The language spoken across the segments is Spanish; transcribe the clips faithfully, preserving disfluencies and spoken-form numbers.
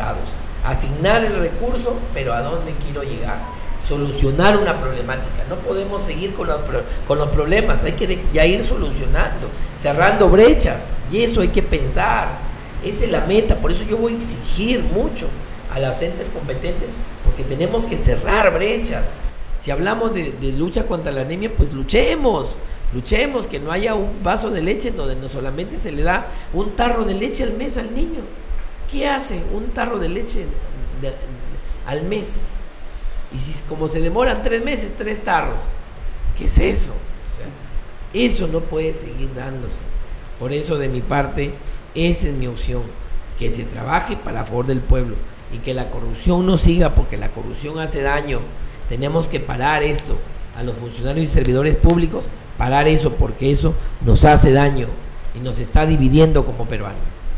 resultados. Asignar el recurso, pero ¿a dónde quiero llegar? Solucionar una problemática. No podemos seguir con los, con los problemas, hay que ya ir solucionando, cerrando brechas, y eso hay que pensar. Esa es la meta. Por eso yo voy a exigir mucho a los entes competentes, porque tenemos que cerrar brechas. Si hablamos de, de lucha contra la anemia, pues luchemos, luchemos, que no haya un vaso de leche donde no solamente se le da un tarro de leche al mes al niño. ¿Qué hace un tarro de leche de, al mes? Y si como se demoran tres meses, tres tarros, ¿qué es eso? O sea, eso no puede seguir dándose. Por eso, de mi parte, esa es mi opción, que se trabaje para favor del pueblo y que la corrupción no siga, porque la corrupción hace daño. Tenemos que parar esto, a los funcionarios y servidores públicos, parar eso, porque eso nos hace daño y nos está dividiendo como peruanos.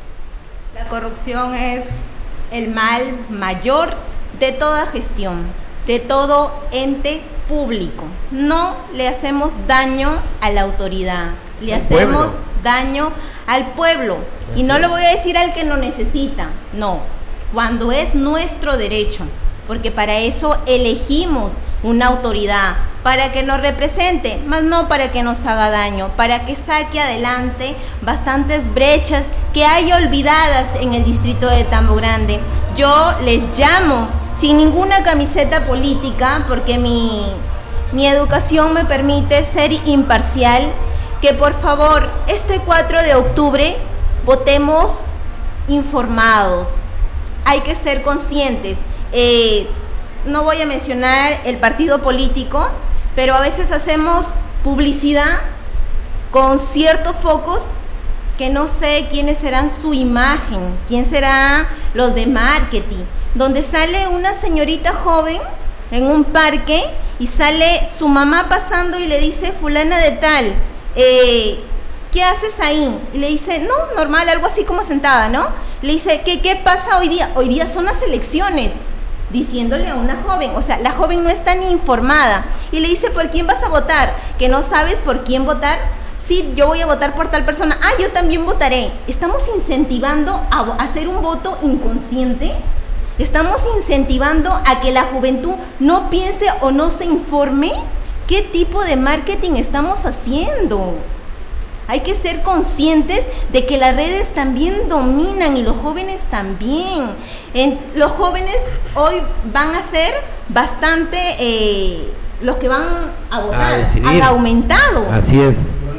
La corrupción es el mal mayor de toda gestión, de todo ente público. No le hacemos daño a la autoridad, le hacemos daño al pueblo. Y no lo voy a decir al que lo necesita, no, cuando es nuestro derecho, porque para eso elegimos una autoridad, para que nos represente, más no para que nos haga daño, para que saque adelante bastantes brechas que hay olvidadas en el distrito de Tambo Grande. Yo les llamo, sin ninguna camiseta política, porque mi, mi educación me permite ser imparcial, que por favor este cuatro de octubre votemos informados. Hay que ser conscientes. Eh, no voy a mencionar el partido político, pero a veces hacemos publicidad con ciertos focos que no sé quiénes serán su imagen, quién será los de marketing, donde sale una señorita joven en un parque y sale su mamá pasando y le dice, fulana de tal, eh, ¿qué haces ahí? Y le dice, no, normal, algo así como sentada, ¿no? Le dice, ¿qué, qué pasa hoy día? Hoy día son las elecciones, diciéndole a una joven, o sea, la joven no está ni informada, y le dice, ¿por quién vas a votar? ¿Que no sabes por quién votar? Sí, yo voy a votar por tal persona. Ah, yo también votaré. ¿Estamos incentivando a hacer un voto inconsciente? ¿Estamos incentivando a que la juventud no piense o no se informe? ¿Qué tipo de marketing estamos haciendo? Hay que ser conscientes de que las redes también dominan y los jóvenes también. En, los jóvenes hoy van a ser bastante, eh, los que van a votar, han aumentado. Así es.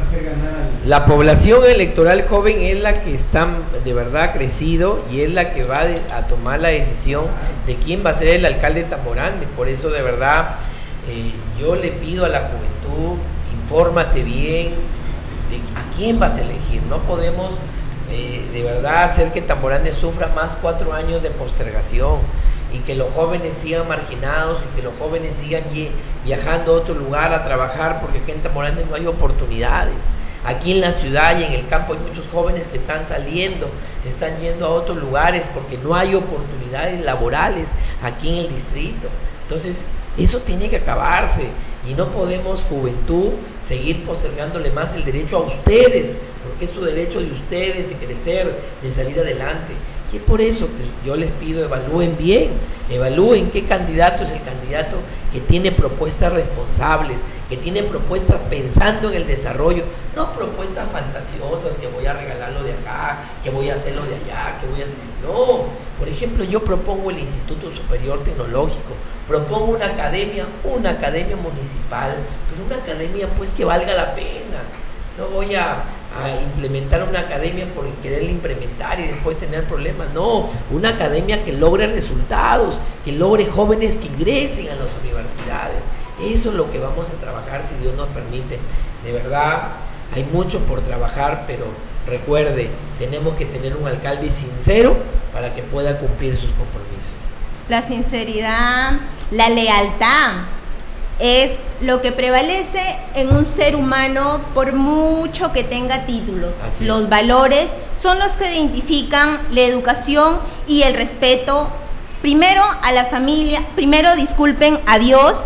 La población electoral joven es la que está de verdad crecido y es la que va de, a tomar la decisión de quién va a ser el alcalde de Tambo Grande. Por eso de verdad eh, yo le pido a la juventud, infórmate bien de a quién vas a elegir. No podemos eh, de verdad hacer que Tambo Grande sufra más cuatro años de postergación y que los jóvenes sigan marginados y que los jóvenes sigan viajando a otro lugar a trabajar, porque aquí en Tambo Grande no hay oportunidades. Aquí en la ciudad y en el campo hay muchos jóvenes que están saliendo, están yendo a otros lugares porque no hay oportunidades laborales aquí en el distrito. Entonces, eso tiene que acabarse y no podemos, juventud, seguir postergándole más el derecho a ustedes, porque es su derecho de ustedes de crecer, de salir adelante. Y es por eso que yo les pido, evalúen bien, evalúen qué candidato es el candidato que tiene propuestas responsables, que tiene propuestas pensando en el desarrollo, no propuestas fantasiosas, que voy a regalarlo de acá, que voy a hacerlo de allá, que voy a... No, por ejemplo, yo propongo el Instituto Superior Tecnológico, propongo una academia, una academia municipal, pero una academia pues que valga la pena. No voy a, a implementar una academia por querer implementar y después tener problemas. No, una academia que logre resultados, que logre jóvenes que ingresen a las universidades. Eso es lo que vamos a trabajar si Dios nos permite. De verdad, hay mucho por trabajar, pero recuerde, tenemos que tener un alcalde sincero para que pueda cumplir sus compromisos. La sinceridad, la lealtad es lo que prevalece en un ser humano por mucho que tenga títulos. Así Los es. valores son los que identifican la educación y el respeto, primero a la familia, primero disculpen a Dios,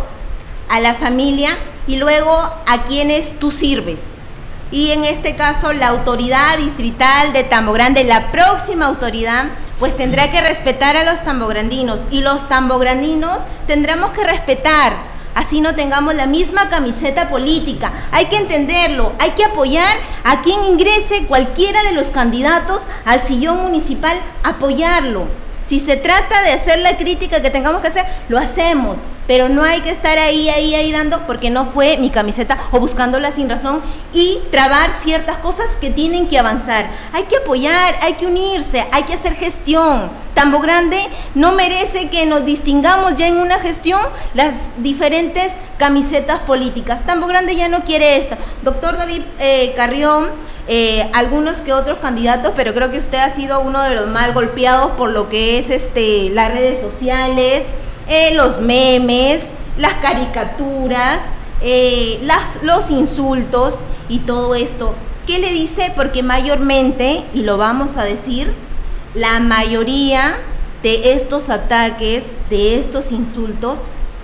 a la familia y luego a quienes tú sirves. Y en este caso la autoridad distrital de Tambo Grande, la próxima autoridad, pues tendrá que respetar a los tambograndinos, y los tambograndinos tendremos que respetar, así no tengamos la misma camiseta política. Hay que entenderlo, hay que apoyar a quien ingrese cualquiera de los candidatos al sillón municipal, apoyarlo. Si se trata de hacer la crítica que tengamos que hacer, lo hacemos, pero no hay que estar ahí, ahí, ahí dando porque no fue mi camiseta o buscándola sin razón y trabar ciertas cosas que tienen que avanzar. Hay que apoyar, hay que unirse, hay que hacer gestión. Tambo Grande no merece que nos distingamos ya en una gestión las diferentes camisetas políticas. Tambo Grande ya no quiere esto. Doctor David eh, Carrión, Eh, algunos que otros candidatos, pero creo que usted ha sido uno de los más golpeados por lo que es este las redes sociales, eh, los memes, las caricaturas, eh, las, los insultos y todo esto. ¿Qué le dice? Porque mayormente, y lo vamos a decir, la mayoría de estos ataques, de estos insultos,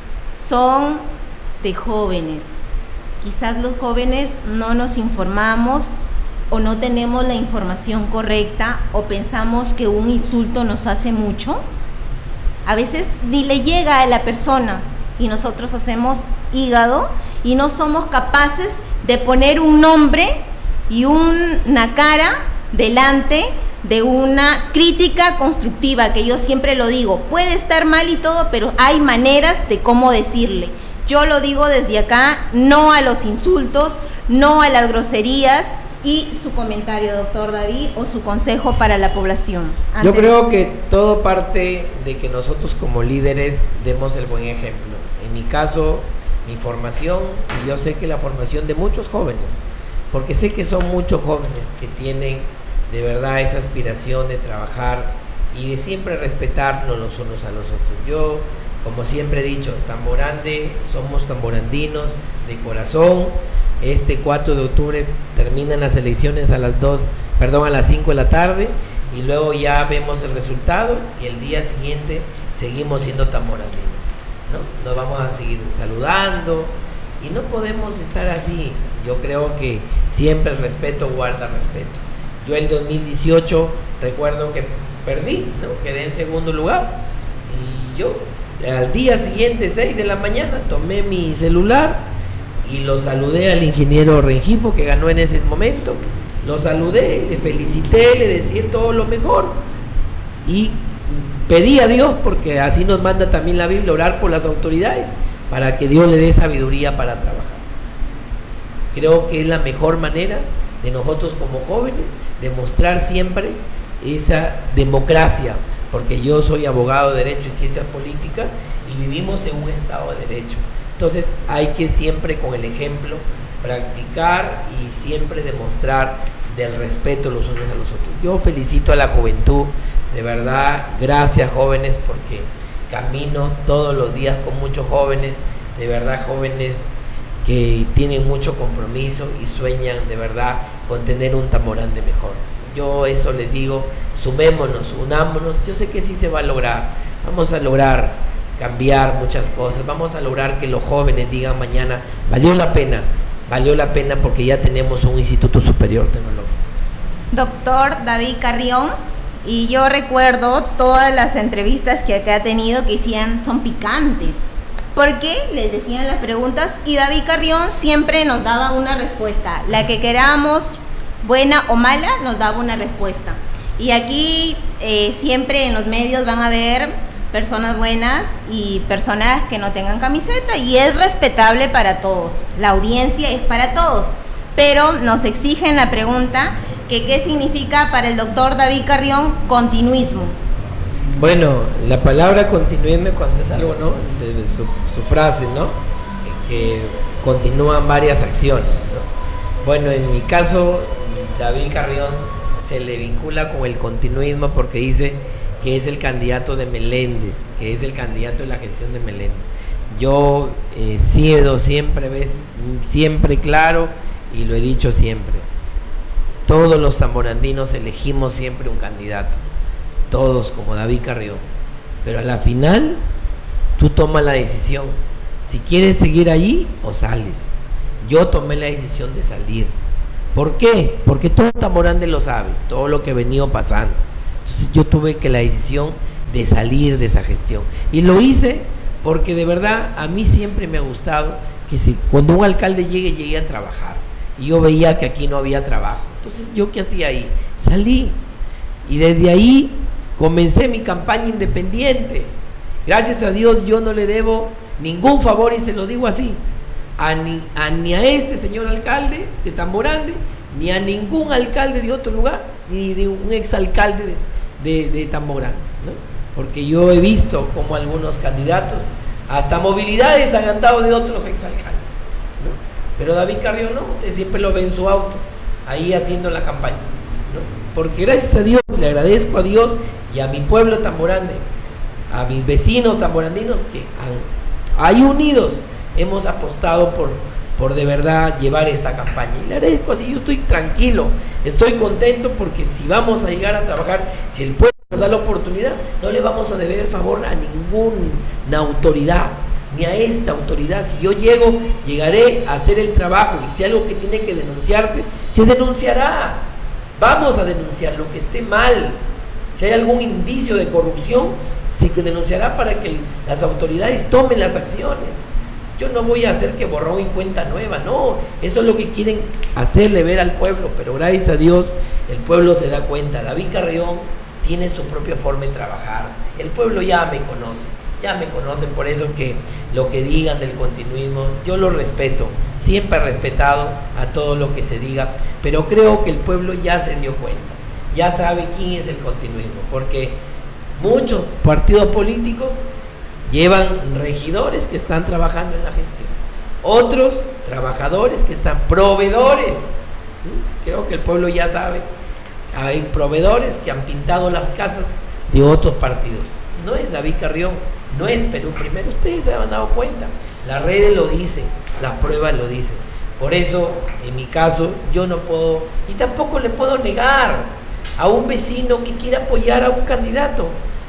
son de jóvenes. Quizás los jóvenes no nos informamos o no tenemos la información correcta o pensamos que un insulto nos hace mucho. A veces ni le llega a la persona y nosotros hacemos hígado y no somos capaces de poner un nombre y un, una cara delante de una crítica constructiva, que yo siempre lo digo, puede estar mal y todo, pero hay maneras de cómo decirle. Yo lo digo desde acá, no a los insultos, no a las groserías. Y su comentario, doctor David, o su consejo para la población. Antes... Yo creo que todo parte de que nosotros como líderes demos el buen ejemplo. En mi caso, mi formación, y yo sé que la formación de muchos jóvenes, porque sé que son muchos jóvenes que tienen de verdad esa aspiración de trabajar y de siempre respetarnos los unos a los otros. Yo, como siempre he dicho, Tambo Grande, somos tamborandinos de corazón. Este cuatro de octubre terminan las elecciones a las dos, perdón, a las cinco de la tarde y luego ya vemos el resultado y el día siguiente seguimos siendo tamborandinos, ¿no? Nos vamos a seguir saludando y no podemos estar así. Yo creo que siempre el respeto guarda respeto. Yo el dos mil dieciocho recuerdo que perdí, ¿no? Quedé en segundo lugar y yo al día siguiente, seis de la mañana, tomé mi celular y lo saludé al ingeniero Rengifo, que ganó en ese momento. Lo saludé, le felicité, le decía todo lo mejor y pedí a Dios, porque así nos manda también la Biblia, orar por las autoridades para que Dios le dé sabiduría para trabajar. Creo que es la mejor manera de nosotros como jóvenes demostrar siempre esa democracia, porque yo soy abogado de Derecho y Ciencias Políticas y vivimos en un Estado de Derecho. Entonces hay que siempre con el ejemplo practicar y siempre demostrar del respeto los unos a los otros. Yo felicito a la juventud, de verdad, gracias jóvenes, porque camino todos los días con muchos jóvenes, de verdad jóvenes que tienen mucho compromiso y sueñan de verdad con tener un Tambo Grande mejor. Yo eso les digo, sumémonos, unámonos, yo sé que sí se va a lograr, vamos a lograr cambiar muchas cosas, vamos a lograr que los jóvenes digan mañana, valió la pena, valió la pena porque ya tenemos un Instituto Superior Tecnológico. Doctor David Carrión, y yo recuerdo todas las entrevistas que acá ha tenido que decían son picantes, porque les decían las preguntas y David Carrión siempre nos daba una respuesta, la que queramos, buena o mala, nos daba una respuesta. Y aquí eh, siempre en los medios van a ver personas buenas y personas que no tengan camiseta, y es respetable para todos, la audiencia es para todos, pero nos exigen la pregunta que qué significa para el doctor David Carrión continuismo. Bueno, la palabra continuismo cuando es algo, ¿no? De su, su frase, ¿no? Que continúan varias acciones, ¿no? Bueno, en mi caso, David Carrión se le vincula con el continuismo porque dice que es el candidato de Meléndez, que es el candidato de la gestión de Meléndez. Yo he sido siempre, ves, siempre claro y lo he dicho siempre. Todos los tamborandinos elegimos siempre un candidato, todos como David Carrión, pero a la final tú tomas la decisión, si quieres seguir allí o sales. Yo tomé la decisión de salir. ¿Por qué? Porque todo Tambo Grande lo sabe, todo lo que he venido pasando. Entonces yo tuve que la decisión de salir de esa gestión. Y lo hice porque de verdad a mí siempre me ha gustado que si, cuando un alcalde llegue, llegue a trabajar. Y yo veía que aquí no había trabajo. Entonces, ¿yo qué hacía ahí? Salí. Y desde ahí comencé mi campaña independiente. Gracias a Dios yo no le debo ningún favor, y se lo digo así, a ni a, ni a este señor alcalde de Tamborande, ni a ningún alcalde de otro lugar, ni de un exalcalde de, de, de Tamborande, ¿no? Porque yo he visto como algunos candidatos hasta movilidades han andado de otros exalcaldes, ¿no? Pero David Carrión no, usted siempre lo ve en su auto, ahí haciendo la campaña, ¿no? Porque gracias a Dios, le agradezco a Dios y a mi pueblo Tamborande, a mis vecinos tamborandinos que han, ahí unidos hemos apostado por, por de verdad llevar esta campaña. Y le agradezco así, yo estoy tranquilo, estoy contento porque si vamos a llegar a trabajar, si el pueblo nos da la oportunidad, no le vamos a deber favor a ninguna autoridad, ni a esta autoridad. Si yo llego, llegaré a hacer el trabajo, y si hay algo que tiene que denunciarse, se denunciará. Vamos a denunciar lo que esté mal. Si hay algún indicio de corrupción, se denunciará para que las autoridades tomen las acciones. Yo no voy a hacer que borrón y cuenta nueva, no, eso es lo que quieren hacerle ver al pueblo, pero gracias a Dios el pueblo se da cuenta. David Carrión tiene su propia forma de trabajar, el pueblo ya me conoce, ya me conocen, por eso que lo que digan del continuismo, yo lo respeto, siempre he respetado a todo lo que se diga, pero creo que el pueblo ya se dio cuenta, ya sabe quién es el continuismo, porque muchos partidos políticos llevan regidores que están trabajando en la gestión, otros trabajadores que están, proveedores, creo que el pueblo ya sabe, hay proveedores que han pintado las casas de otros partidos, no es David Carrión, no es Perú Primero, ustedes se han dado cuenta, las redes lo dicen, las pruebas lo dicen, por eso en mi caso yo no puedo, y tampoco le puedo negar a un vecino que quiera apoyar a un candidato,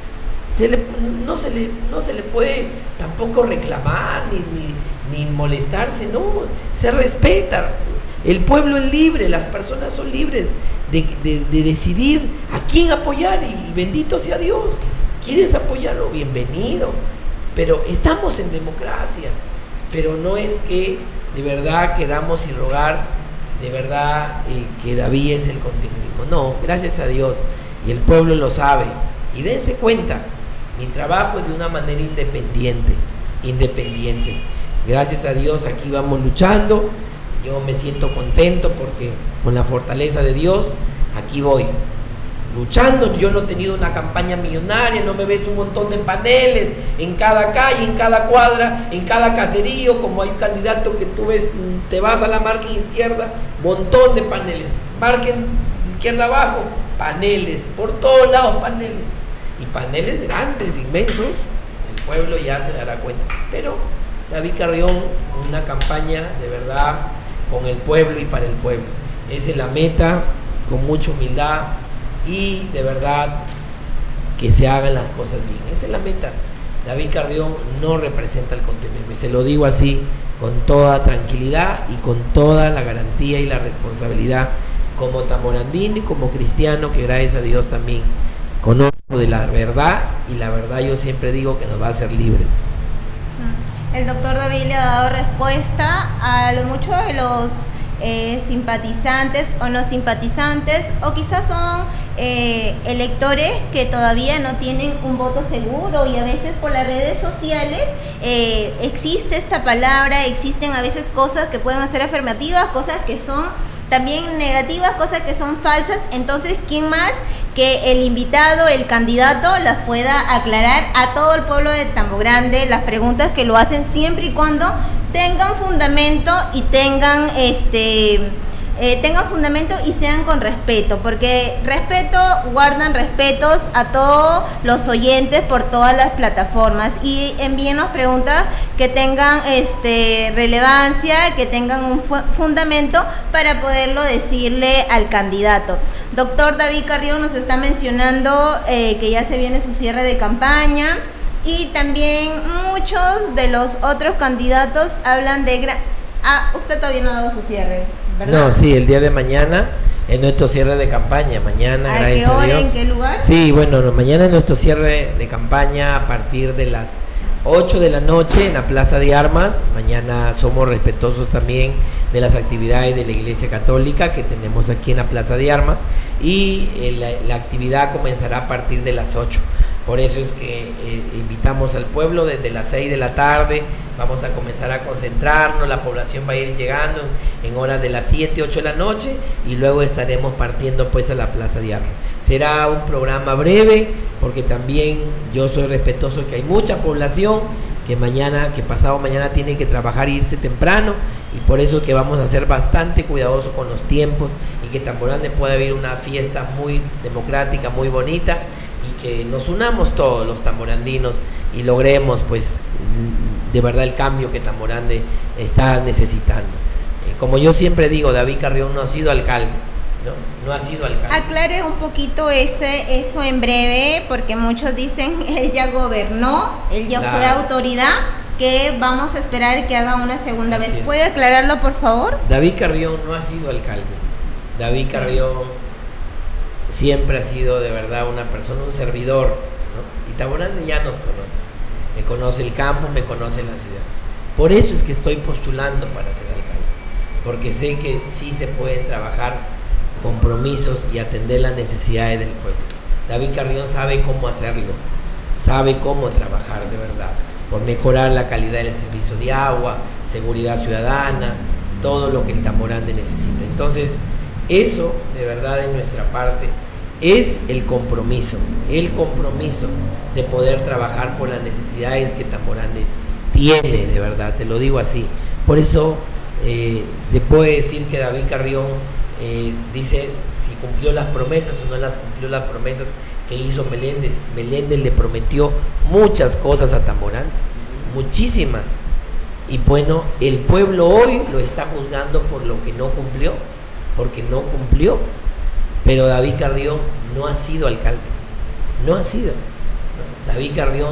se le, no, se le, no se le puede tampoco reclamar ni, ni, ni molestarse, no, se respeta, el pueblo es libre, las personas son libres de, de, de decidir a quién apoyar, y, y bendito sea Dios, quieres apoyarlo, bienvenido, pero estamos en democracia, pero no es que de verdad queramos y rogar de verdad eh, que David es el continuismo, no, gracias a Dios, y el pueblo lo sabe, y dense cuenta, mi trabajo es de una manera independiente, independiente, gracias a Dios aquí vamos luchando, yo me siento contento porque con la fortaleza de Dios, aquí voy, luchando, yo no he tenido una campaña millonaria, no me ves un montón de paneles en cada calle, en cada cuadra, en cada caserío, como hay un candidato que tú ves, te vas a la margen izquierda, montón de paneles, margen izquierda abajo, paneles, por todos lados paneles, y paneles grandes, inmensos, el pueblo ya se dará cuenta, pero David Carrión, una campaña de verdad con el pueblo y para el pueblo, esa es la meta, con mucha humildad, y de verdad que se hagan las cosas bien, esa es la meta. David Carrión no representa el continuismo, y se lo digo así con toda tranquilidad y con toda la garantía y la responsabilidad como tamborandino y como cristiano que gracias a Dios también conozco de la verdad, y la verdad yo siempre digo que nos va a hacer libres. El doctor David le ha dado respuesta a lo mucho de los eh, simpatizantes o no simpatizantes, o quizás son eh, electores que todavía no tienen un voto seguro, y a veces por las redes sociales eh, existe esta palabra, existen a veces cosas que pueden ser afirmativas, cosas que son también negativas, cosas que son falsas. Entonces, ¿quién más que el invitado, el candidato, las pueda aclarar a todo el pueblo de Tamborande las preguntas que lo hacen, siempre y cuando tengan fundamento y tengan este eh, tengan fundamento y sean con respeto, porque respeto, guardan respetos a todos los oyentes por todas las plataformas, y envíenos preguntas que tengan este relevancia, que tengan un fu fundamento para poderlo decirle al candidato. Doctor David Carrión nos está mencionando eh, que ya se viene su cierre de campaña, y también muchos de los otros candidatos hablan de... Gra ah, usted todavía no ha dado su cierre, ¿verdad? No, sí, el día de mañana Es nuestro cierre de campaña, mañana, ¿A gracias qué hora, a Dios. en qué lugar? Sí, bueno, no, mañana es nuestro cierre de campaña a partir de las ocho de la noche en la Plaza de Armas. Mañana somos respetuosos también de las actividades de la Iglesia Católica que tenemos aquí en la Plaza de Armas, y eh, la, la actividad comenzará a partir de las ocho. Por eso es que eh, invitamos al pueblo desde las seis de la tarde. Vamos a comenzar a concentrarnos, la población va a ir llegando en, en horas de las siete, ocho de la noche, y luego estaremos partiendo pues a la Plaza de Armas. Será un programa breve, porque también yo soy respetuoso que hay mucha población que mañana, que pasado mañana tiene que trabajar e irse temprano, y por eso es que vamos a ser bastante cuidadosos con los tiempos, y que Tamborande pueda haber una fiesta muy democrática, muy bonita, y que nos unamos todos los tamborandinos y logremos pues de verdad el cambio que Tamborande está necesitando. Eh, como yo siempre digo, David Carrión no ha sido alcalde, ¿no? No ha sido alcalde. Aclare un poquito ese, eso en breve, porque muchos dicen, él ya gobernó, él ya claro. fue autoridad, que vamos a esperar que haga una segunda Así vez. Es. ¿Puede aclararlo, por favor? David Carrión no ha sido alcalde. David Carrión siempre ha sido de verdad una persona, un servidor, ¿no? Y Tamborande ya nos conoce. Me conoce el campo, me conoce la ciudad. Por eso es que estoy postulando para ser alcalde, porque sé que sí se pueden trabajar compromisos y atender las necesidades del pueblo. David Carrión sabe cómo hacerlo, sabe cómo trabajar de verdad, por mejorar la calidad del servicio de agua, seguridad ciudadana, todo lo que el Tamborande necesita. Entonces, eso de verdad de nuestra parte es el compromiso, el compromiso de poder trabajar por las necesidades que Tamborande tiene, de verdad, te lo digo así. Por eso eh, se puede decir que David Carrión eh, dice si cumplió las promesas o no las cumplió las promesas que hizo Meléndez. Meléndez le prometió muchas cosas a Tamborande, muchísimas, y bueno, el pueblo hoy lo está juzgando por lo que no cumplió, porque no cumplió. Pero David Carrión no ha sido alcalde, no ha sido. David Carrión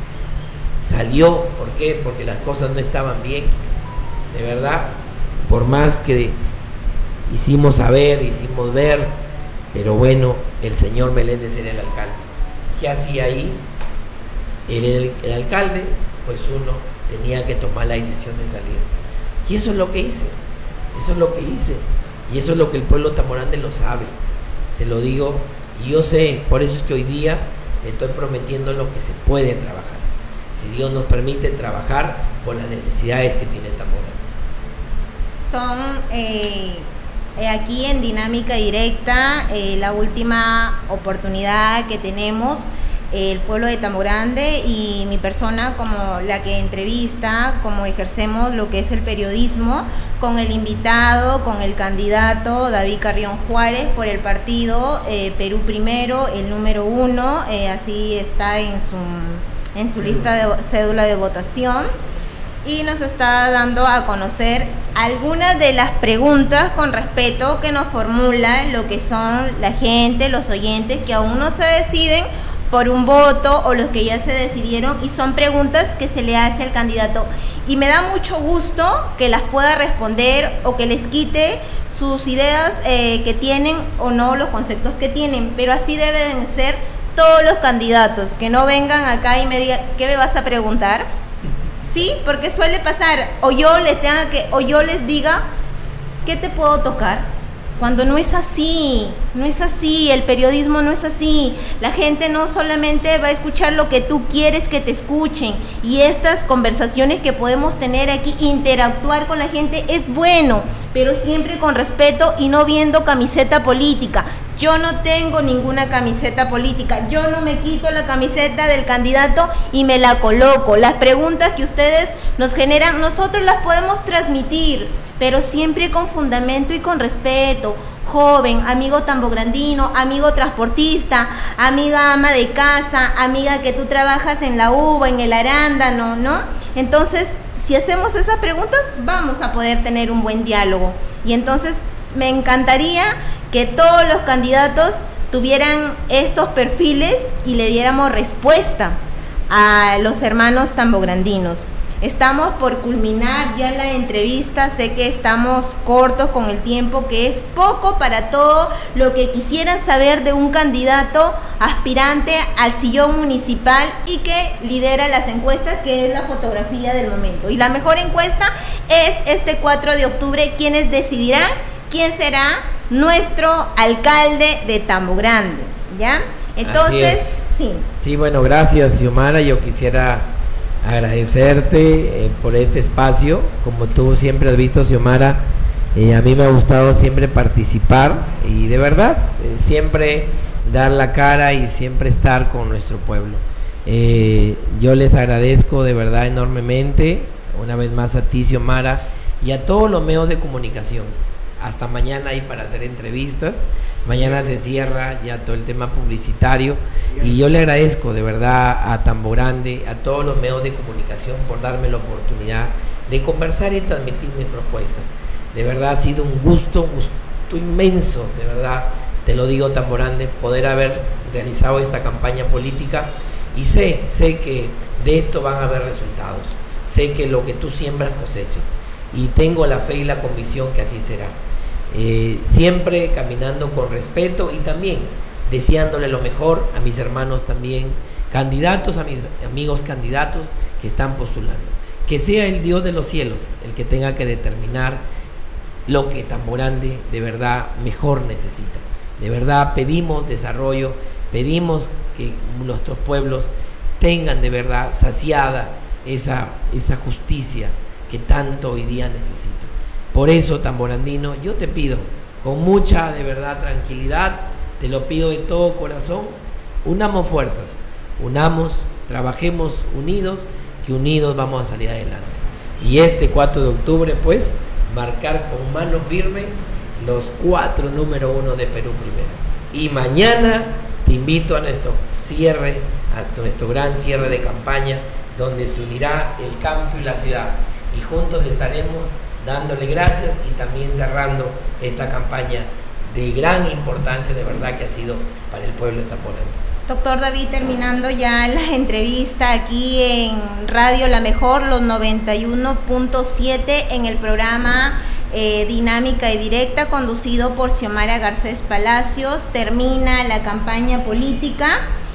salió, ¿por qué? Porque las cosas no estaban bien, de verdad, por más que hicimos saber, hicimos ver, pero bueno, el señor Meléndez era el alcalde. ¿Qué hacía ahí? Él era el, el alcalde, pues uno tenía que tomar la decisión de salir. Y eso es lo que hice, eso es lo que hice, y eso es lo que el pueblo Tamborande lo sabe. Se lo digo, y yo sé, por eso es que hoy día le estoy prometiendo lo que se puede trabajar. Si Dios nos permite trabajar por las necesidades que tiene Tamborande. Son eh, aquí en Dinámica Directa, eh, la última oportunidad que tenemos, eh, el pueblo de Tamborande y mi persona como la que entrevista, como ejercemos lo que es el periodismo, con el invitado, con el candidato David Carrión Juárez por el partido eh, Perú Primero, el número uno, eh, así está en su, en su lista de cédula de votación, y nos está dando a conocer algunas de las preguntas con respeto que nos formula lo que son la gente, los oyentes que aún no se deciden por un voto o los que ya se decidieron, y son preguntas que se le hace al candidato, y me da mucho gusto que las pueda responder o que les quite sus ideas eh, que tienen o no, los conceptos que tienen, pero así deben ser todos los candidatos, que no vengan acá y me digan, ¿qué me vas a preguntar? Sí, porque suele pasar, o yo les tenga que, o yo les diga, ¿qué te puedo tocar? Cuando no es así, no es así, el periodismo no es así. La gente no solamente va a escuchar lo que tú quieres que te escuchen, y estas conversaciones que podemos tener aquí, interactuar con la gente es bueno, pero siempre con respeto y no viendo camiseta política. Yo no tengo ninguna camiseta política, yo no me quito la camiseta del candidato y me la coloco. Las preguntas que ustedes nos generan, nosotros las podemos transmitir, pero siempre con fundamento y con respeto. Joven, amigo tambograndino, amigo transportista, amiga ama de casa, amiga que tú trabajas en la uva, en el arándano, ¿no? Entonces, si hacemos esas preguntas, vamos a poder tener un buen diálogo. Y entonces, me encantaría que todos los candidatos tuvieran estos perfiles y le diéramos respuesta a los hermanos tambograndinos. Estamos por culminar ya la entrevista, sé que estamos cortos con el tiempo, que es poco para todo lo que quisieran saber de un candidato aspirante al sillón municipal y que lidera las encuestas, que es la fotografía del momento. Y la mejor encuesta es este cuatro de octubre, quienes decidirán quién será nuestro alcalde de Tambo Grande, ¿ya? Entonces, sí. Sí, bueno, gracias, Xiomara. Yo quisiera agradecerte eh, por este espacio. Como tú siempre has visto, Xiomara, eh, a mí me ha gustado siempre participar y de verdad, eh, siempre dar la cara y siempre estar con nuestro pueblo. Eh, yo les agradezco de verdad enormemente, una vez más a ti, Xiomara, y a todos los medios de comunicación. Hasta mañana ahí para hacer entrevistas. Mañana se cierra ya todo el tema publicitario y yo le agradezco de verdad a Tambo Grande, a todos los medios de comunicación por darme la oportunidad de conversar y transmitir mis propuestas. De verdad ha sido un gusto, un gusto inmenso, de verdad, te lo digo, Tambo Grande, poder haber realizado esta campaña política y sé, sé que de esto van a haber resultados. Sé que lo que tú siembras cosechas y tengo la fe y la convicción que así será. Eh, siempre caminando con respeto y también deseándole lo mejor a mis hermanos también, candidatos, a mis amigos candidatos que están postulando. Que sea el Dios de los cielos el que tenga que determinar lo que Tambo Grande de verdad mejor necesita. De verdad pedimos desarrollo, pedimos que nuestros pueblos tengan de verdad saciada esa, esa justicia que tanto hoy día necesitan. Por eso, tamborandino, yo te pido, con mucha de verdad tranquilidad, te lo pido de todo corazón, unamos fuerzas, unamos, trabajemos unidos, que unidos vamos a salir adelante. Y este cuatro de octubre, pues, marcar con mano firme los cuatro número uno de Perú primero. Y mañana te invito a nuestro cierre, a nuestro gran cierre de campaña, donde se unirá el campo y la ciudad. Y juntos estaremos dándole gracias y también cerrando esta campaña de gran importancia, de verdad, que ha sido para el pueblo de Tambo Grande. Doctor David, terminando ya la entrevista aquí en Radio La Mejor, los noventa y uno punto siete, en el programa eh, Dinámica y Directa, conducido por Xiomara Garcés Palacios. Termina la campaña política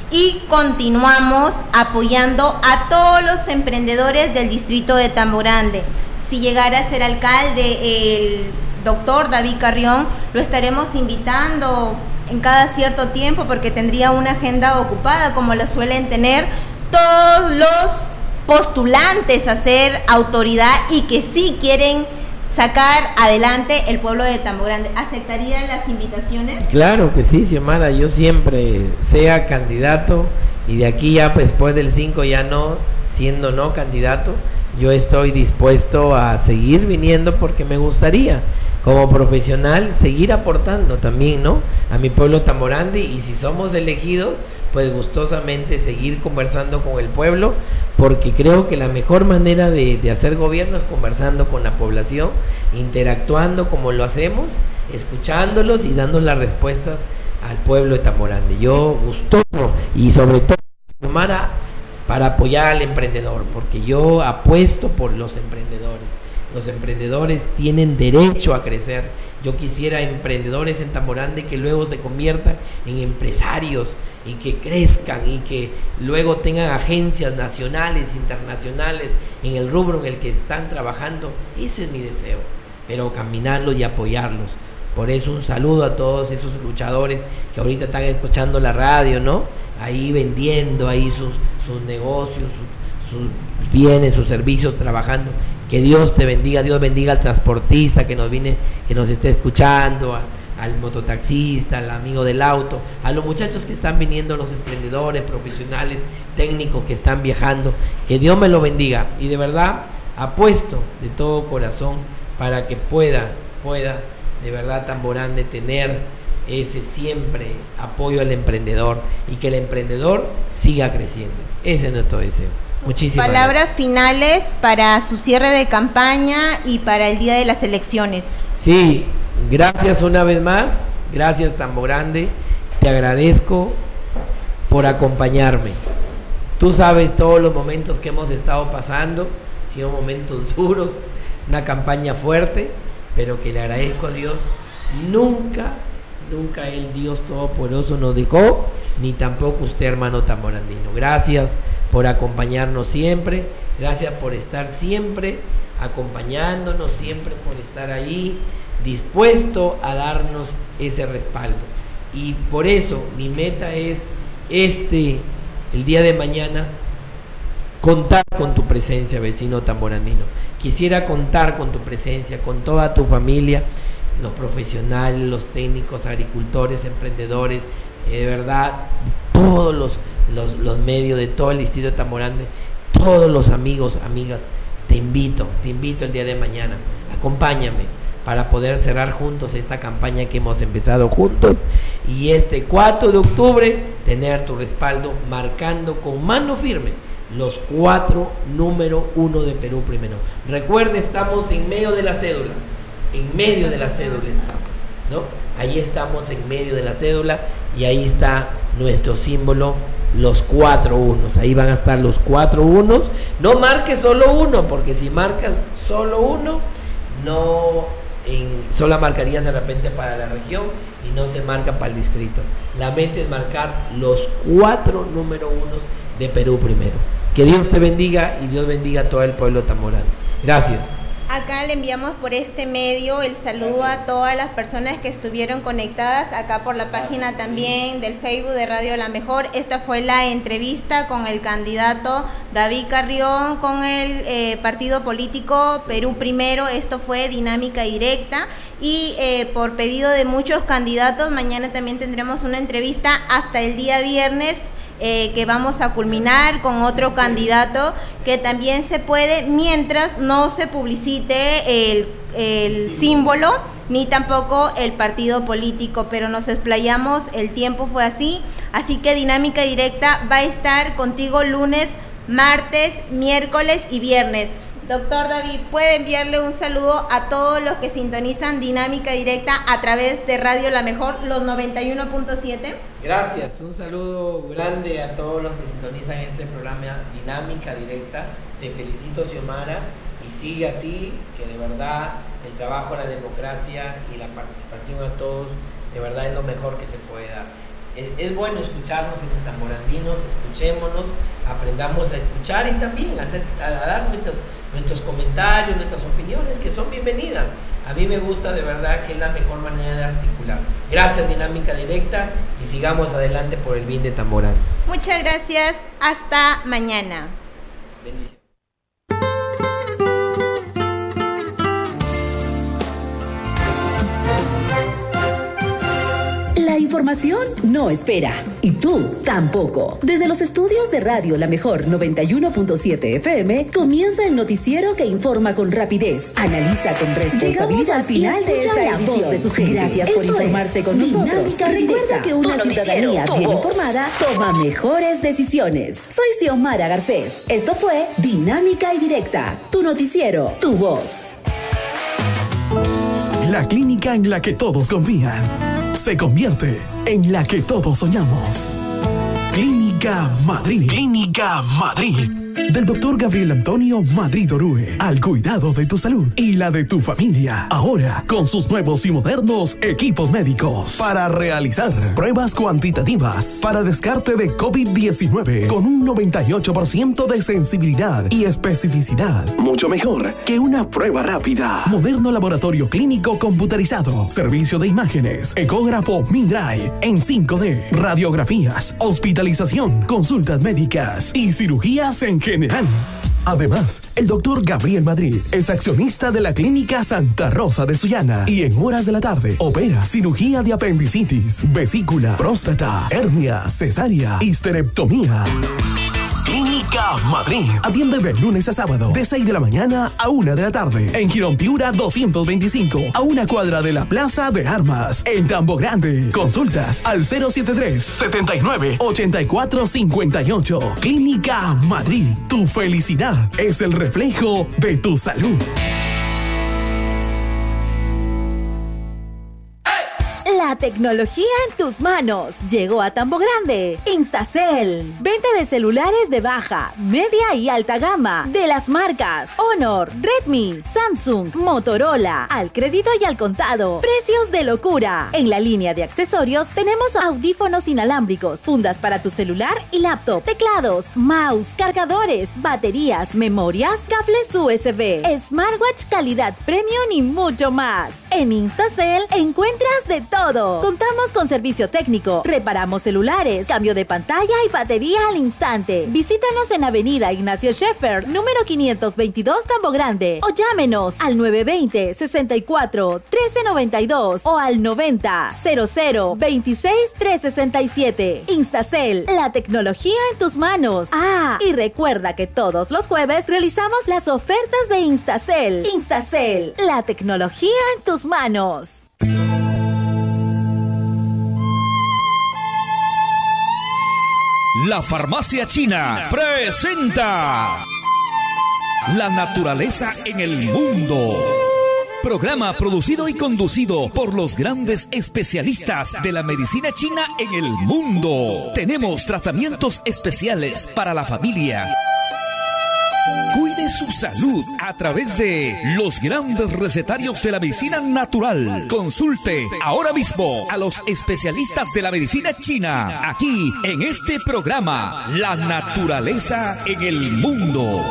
y continuamos apoyando a todos los emprendedores del distrito de Tambo Grande. Si llegara a ser alcalde el doctor David Carrión, lo estaremos invitando en cada cierto tiempo porque tendría una agenda ocupada, como lo suelen tener todos los postulantes a ser autoridad y que sí quieren sacar adelante el pueblo de Tambo Grande. ¿Aceptarían las invitaciones? Claro que sí, Xiomara, yo siempre sea candidato y de aquí ya pues, después del cinco ya no, siendo no candidato, yo estoy dispuesto a seguir viniendo porque me gustaría como profesional seguir aportando también, ¿no?, a mi pueblo Tambo Grande, y si somos elegidos, pues gustosamente seguir conversando con el pueblo, porque creo que la mejor manera de, de hacer gobierno es conversando con la población, interactuando como lo hacemos, escuchándolos y dando las respuestas al pueblo de Tambo Grande. Yo gustoso y sobre todo, Xiomara, para apoyar al emprendedor, porque yo apuesto por los emprendedores. Los emprendedores tienen derecho a crecer. Yo quisiera emprendedores en Tambo Grande que luego se conviertan en empresarios y que crezcan y que luego tengan agencias nacionales, internacionales en el rubro en el que están trabajando. Ese es mi deseo, pero caminarlos y apoyarlos. Por eso un saludo a todos esos luchadores que ahorita están escuchando la radio, ¿no? Ahí vendiendo ahí sus, sus negocios, sus, sus bienes, sus servicios, trabajando. Que Dios te bendiga, Dios bendiga al transportista que nos viene, que nos esté escuchando, a, al mototaxista, al amigo del auto, a los muchachos que están viniendo, los emprendedores, profesionales, técnicos que están viajando. Que Dios me lo bendiga y de verdad apuesto de todo corazón para que pueda, pueda de verdad Tambo Grande tener ese siempre apoyo al emprendedor y que el emprendedor siga creciendo. Ese es nuestro deseo. Muchísimas palabras gracias. Finales para su cierre de campaña y para el día de las elecciones. Sí, gracias una vez más, gracias Tambo Grande, te agradezco por acompañarme. Tú sabes todos los momentos que hemos estado pasando, han sido momentos duros, una campaña fuerte, pero que le agradezco a Dios. Nunca, nunca el Dios Todopoderoso nos dejó, ni tampoco usted, hermano tamborandino. Gracias por acompañarnos siempre, gracias por estar siempre acompañándonos, siempre por estar ahí, dispuesto a darnos ese respaldo. Y por eso mi meta es este, el día de mañana, contar con tu presencia, vecino tamborandino. Quisiera contar con tu presencia, con toda tu familia, los profesionales, los técnicos, agricultores, emprendedores, eh, de verdad, todos los, los, los medios de todo el distrito de Tamborande, todos los amigos, amigas, te invito, te invito el día de mañana, acompáñame para poder cerrar juntos esta campaña que hemos empezado juntos, y este cuatro de octubre tener tu respaldo marcando con mano firme los cuatro número uno de Perú Primero. Recuerde, estamos en medio de la cédula, en medio de la cédula estamos, ¿no? Ahí estamos en medio de la cédula y ahí está nuestro símbolo, los cuatro unos. Ahí van a estar los cuatro unos. No marques solo uno, porque si marcas solo uno, no en, solo marcarían de repente para la región y no se marca para el distrito. La meta es marcar los cuatro número unos de Perú Primero. Que Dios te bendiga y Dios bendiga a todo el pueblo tamborano. Gracias. Acá le enviamos por este medio el saludo Gracias. A todas las personas que estuvieron conectadas acá por la página Gracias. También del Facebook de Radio La Mejor. Esta fue la entrevista con el candidato David Carrión con el eh, partido político Perú Primero. Esto fue Dinámica Directa. Y eh, por pedido de muchos candidatos, mañana también tendremos una entrevista hasta el día viernes. Eh, que vamos a culminar con otro candidato que también se puede, mientras no se publicite el, el símbolo ni tampoco el partido político, pero nos explayamos, el tiempo fue así, así que Dinámica Directa va a estar contigo lunes, martes, miércoles y viernes. Doctor David, ¿puede enviarle un saludo a todos los que sintonizan Dinámica Directa a través de Radio La Mejor, los noventa y uno punto siete? Gracias, un saludo grande a todos los que sintonizan este programa Dinámica Directa. Te felicito, Xiomara, y sigue así, que de verdad el trabajo, la democracia y la participación a todos, de verdad es lo mejor que se puede dar. Es, es bueno escucharnos entre tamborandinos, escuchémonos, aprendamos a escuchar y también a, hacer, a dar nuestros, nuestros comentarios, nuestras opiniones, que son bienvenidas. A mí me gusta de verdad, que es la mejor manera de articular. Gracias, Dinámica Directa, y sigamos adelante por el bien de Tamborán. Muchas gracias, hasta mañana. Bendiciones. La información no espera, y tú tampoco. Desde los estudios de Radio La Mejor noventa y uno punto siete F M comienza el noticiero que informa con rapidez, analiza con responsabilidad al final de esta la voz de su gente. Gracias Esto por informarse es con nosotros. Recuerda que una ciudadanía bien informada toma mejores decisiones. Soy Xiomara Garcés. Esto fue Dinámica y Directa, tu noticiero, tu voz. La clínica en la que todos confían se convierte en la que todos soñamos. Clínica Madrid. Clínica Madrid. Del doctor Gabriel Antonio Madrid Orue. Al cuidado de tu salud y la de tu familia. Ahora, con sus nuevos y modernos equipos médicos. Para realizar pruebas cuantitativas para descarte de COVID diecinueve. Con un noventa y ocho por ciento de sensibilidad y especificidad. Mucho mejor que una prueba rápida. Moderno laboratorio clínico computarizado. Servicio de imágenes. Ecógrafo Mindray en cinco D. Radiografías. Hospitalización. Consultas médicas. Y cirugías en general. Además, el doctor Gabriel Madrid es accionista de la Clínica Santa Rosa de Sullana y en horas de la tarde opera cirugía de apendicitis, vesícula, próstata, hernia, cesárea, histerectomía. Clínica Madrid. Atiende de lunes a sábado, de seis de la mañana a una de la tarde. En Girón Piura doscientos veinticinco, a una cuadra de la Plaza de Armas. En Tambo Grande. Consultas al cero setenta y tres, setenta y nueve, ochenta y cuatro cincuenta y ocho. Clínica Madrid. Tu felicidad es el reflejo de tu salud. La La tecnología en tus manos. Llegó a Tambo Grande. Instacel. Venta de celulares de baja, media y alta gama. De las marcas Honor, Redmi, Samsung, Motorola. Al crédito y al contado. Precios de locura. En la línea de accesorios tenemos audífonos inalámbricos, fundas para tu celular y laptop, teclados, mouse, cargadores, baterías, memorias, cables U S B, smartwatch calidad premium y mucho más. En Instacel encuentras de todo. Contamos con servicio técnico, reparamos celulares, cambio de pantalla y batería al instante. Visítanos en Avenida Ignacio Scheffer, número quinientos veintidós, Tambo Grande, o llámenos al nueve dos cero, sesenta y cuatro, trece noventa y dos o al noventa, cero cero, veintiséis, trescientos sesenta y siete. Instacel, la tecnología en tus manos. Ah, y recuerda que todos los jueves realizamos las ofertas de Instacel. Instacel, la tecnología en tus manos. La Farmacia China presenta La naturaleza en el mundo. Programa producido y conducido por los grandes especialistas de la medicina china en el mundo. Tenemos tratamientos especiales para la familia. Cuide su salud a través de los grandes recetarios de la medicina natural. Consulte ahora mismo a los especialistas de la medicina china, aquí en este programa, La naturaleza en el mundo.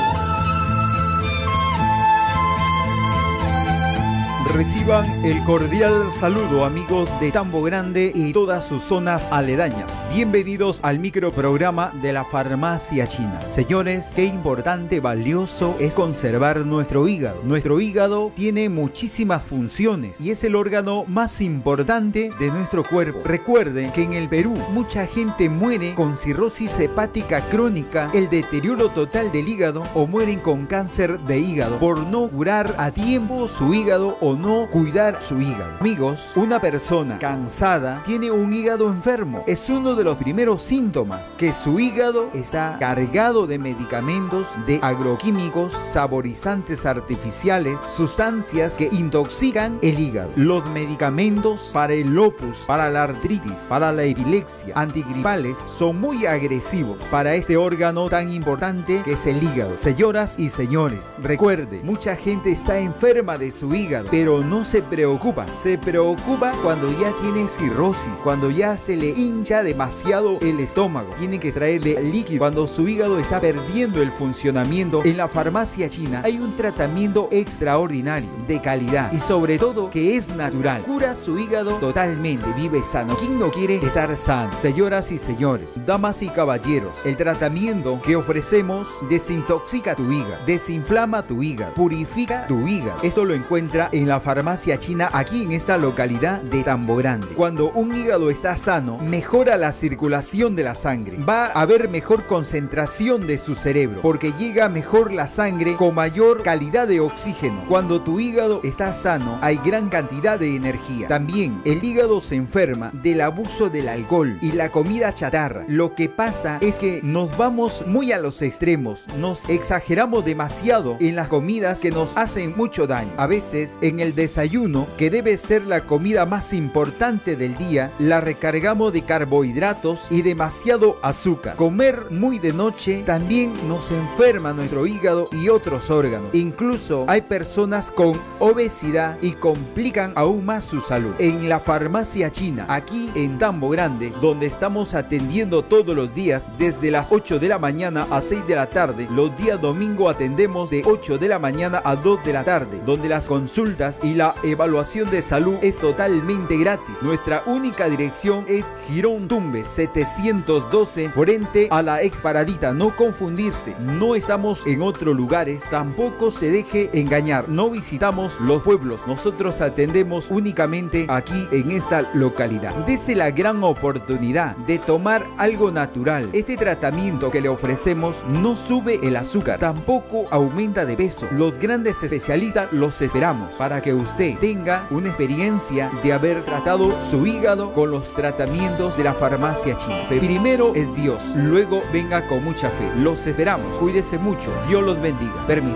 Reciban el cordial saludo, amigos de Tambo Grande y todas sus zonas aledañas. Bienvenidos al microprograma de la Farmacia China. Señores, qué importante, valioso es conservar nuestro hígado. Nuestro hígado tiene muchísimas funciones y es el órgano más importante de nuestro cuerpo. Recuerden que en el Perú mucha gente muere con cirrosis hepática crónica, el deterioro total del hígado, o mueren con cáncer de hígado por no curar a tiempo su hígado o no cuidar su hígado. Amigos, una persona cansada tiene un hígado enfermo. Es uno de los primeros síntomas, que su hígado está cargado de medicamentos, de agroquímicos, saborizantes artificiales, sustancias que intoxican el hígado. Los medicamentos para el lupus, para la artritis, para la epilepsia, antigripales, son muy agresivos para este órgano tan importante que es el hígado. Señoras y señores, recuerde, mucha gente está enferma de su hígado, pero no se preocupa. Se preocupa cuando ya tiene cirrosis, cuando ya se le hincha demasiado el estómago, tiene que traerle líquido, cuando su hígado está perdiendo el funcionamiento. En la Farmacia China hay un tratamiento extraordinario, de calidad y sobre todo que es natural. Cura su hígado totalmente, vive sano. ¿Quién no quiere estar sano? Señoras y señores, damas y caballeros, el tratamiento que ofrecemos desintoxica tu hígado, desinflama tu hígado, purifica tu hígado. Esto lo encuentra en la Farmacia China, aquí en esta localidad de Tambo Grande. Cuando un hígado está sano, mejora la circulación de la sangre, va a haber mejor concentración de su cerebro, porque llega mejor la sangre con mayor calidad de oxígeno. Cuando tu hígado está sano, hay gran cantidad de energía. También el hígado se enferma del abuso del alcohol y la comida chatarra. Lo que pasa es que nos vamos muy a los extremos, nos exageramos demasiado en las comidas que nos hacen mucho daño. A veces en el desayuno, que debe ser la comida más importante del día, la recargamos de carbohidratos y demasiado azúcar. Comer muy de noche también nos enferma nuestro hígado y otros órganos. Incluso hay personas con obesidad y complican aún más su salud. En la Farmacia China, aquí en Tambo Grande, donde estamos atendiendo todos los días desde las ocho de la mañana a seis de la tarde, los días domingo atendemos de ocho de la mañana a dos de la tarde, donde las consultas y la evaluación de salud es totalmente gratis. Nuestra única dirección es Girón Tumbes setecientos doce, frente a la ex Paradita. No confundirse, no estamos en otros lugares, tampoco se deje engañar, no visitamos los pueblos, nosotros atendemos únicamente aquí en esta localidad. Dese la gran oportunidad de tomar algo natural. Este tratamiento que le ofrecemos no sube el azúcar, tampoco aumenta de peso. Los grandes especialistas los esperamos para que usted tenga una experiencia de haber tratado su hígado con los tratamientos de la Farmacia China. Primero es Dios, luego venga con mucha fe. Los esperamos, cuídese mucho, Dios los bendiga. Permiso.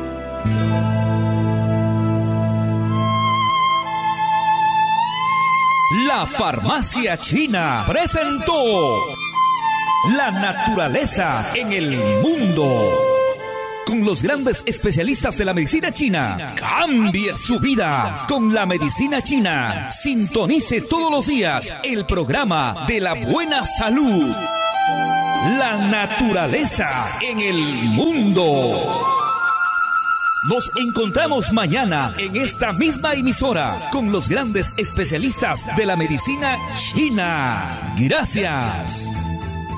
La Farmacia China presentó La naturaleza en el mundo. Con los grandes especialistas de la medicina china. Cambie su vida con la medicina china. Sintonice todos los días el programa de la buena salud. La naturaleza en el mundo. Nos encontramos mañana en esta misma emisora con los grandes especialistas de la medicina china. Gracias.